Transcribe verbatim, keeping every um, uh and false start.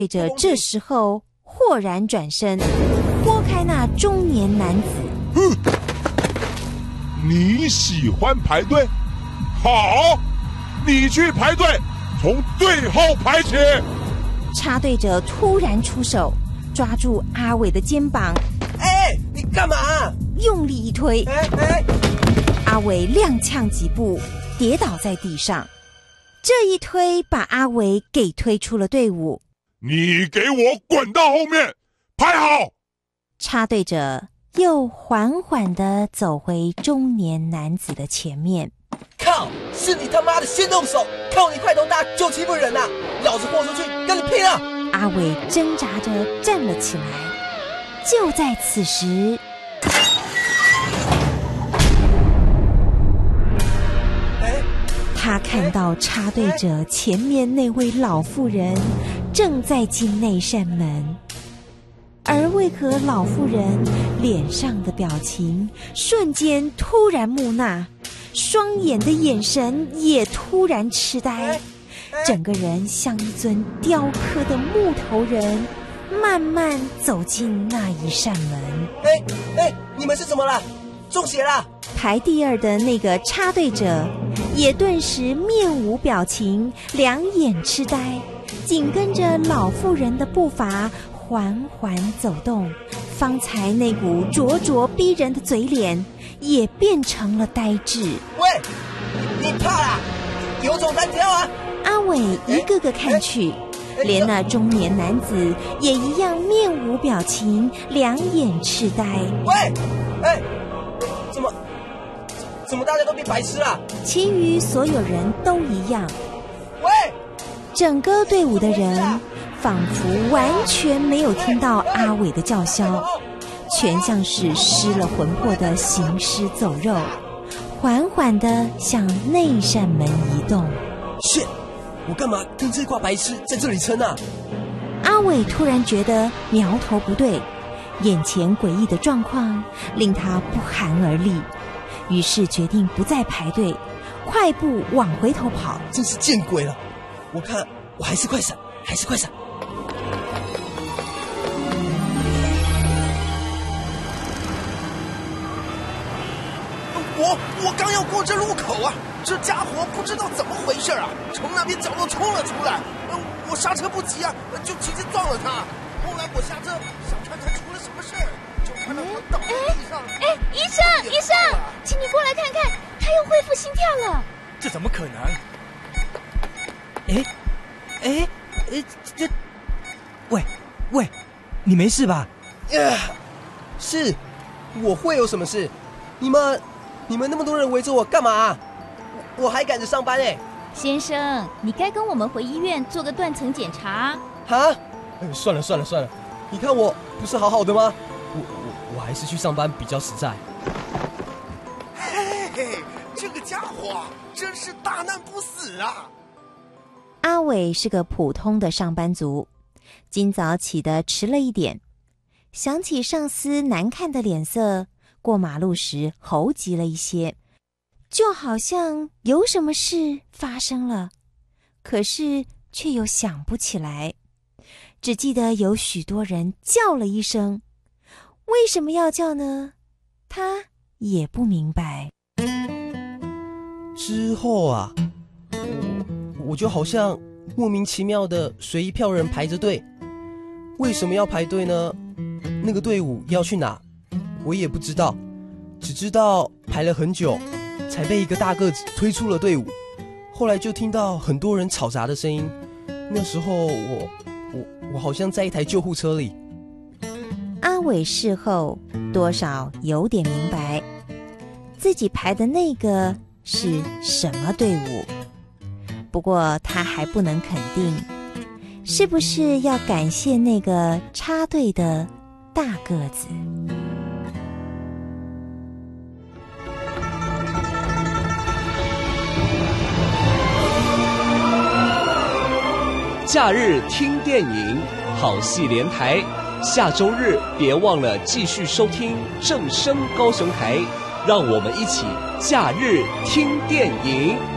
对着这时候豁然转身，拨开那中年男子。 哼，你喜欢排队？好，你去排队，从最后排起。 插队者突然出手，抓住阿伟的肩膀。 哎，你干嘛？ 用力一推， 哎哎， 阿伟踉跄几步，跌倒在地上。这一推把阿伟给推出了队伍。 你给我滚到后面，排好。 插队者又缓缓地走回中年男子的前面。 靠！是你他妈的先动手，靠你块头大就欺负人啊！老子豁出去跟你拼啊！ 阿伟挣扎着站了起来。就在此时，他看到插队者前面那位老妇人正在进那扇门，而为何老妇人脸上的表情瞬间突然木讷，双眼的眼神也突然痴呆，整个人像一尊雕刻的木头人，慢慢走进那一扇门。 哎哎，你们是怎么了？中邪了？ 排第二的那个插队者也顿时面无表情，两眼痴呆，紧跟着老妇人的步伐缓缓走动，方才那股灼灼逼人的嘴脸也变成了呆滞。 喂，你怕啦？有种单挑啊！ 阿伟一个个看去，连那中年男子也一样面无表情，两眼痴呆。 喂，哎，怎么怎么大家都变白痴了？ 其余所有人都一样。 喂， 整个队伍的人仿佛完全没有听到阿伟的叫嚣，全像是失了魂魄的行尸走肉，缓缓地向那扇门移动。 shit，我干嘛跟这挂白痴在这里撑啊？ 阿伟突然觉得苗头不对，眼前诡异的状况令他不寒而栗，于是决定不再排队，快步往回头跑。 真是见鬼了！我看我还是快闪，还是快闪。我我刚要过这路口啊，这家伙不知道怎么回事啊，从那边角落冲了出来，我刹车不及啊，就直接撞了他。后来我下车想看看出了什么事儿，就看到他倒在地上。 哎，医生，医生，请你过来看看，他又恢复心跳了。 这怎么可能？ 哎，哎，呃，这，喂喂，你没事吧？ 呃，是，我会有什么事？你们。你们那么多人围着我干嘛啊？我还赶着上班哎！ 先生，你该跟我们回医院做个断层检查。 哈？哎，算了算了算了，你看我不是好好的吗？我我我还是去上班比较实在。 嘿嘿，这个家伙真是大难不死啊！ 阿伟是个普通的上班族，今早起得迟了一点，想起上司难看的脸色，过马路时猴急了一些，就好像有什么事发生了，可是却又想不起来，只记得有许多人叫了一声，为什么要叫呢？他也不明白。 之后啊，我我就好像莫名其妙的随一票人排着队，为什么要排队呢？那个队伍要去哪？我也不知道，只知道排了很久，才被一个大个子推出了队伍。后来就听到很多人吵杂的声音，那时候我我我好像在一台救护车里。 阿伟事后多少有点明白，自己排的那个是什么队伍，不过他还不能肯定，是不是要感谢那个插队的大个子。 假日听电影，好戏连台。下周日别忘了继续收听正声高雄台，让我们一起假日听电影。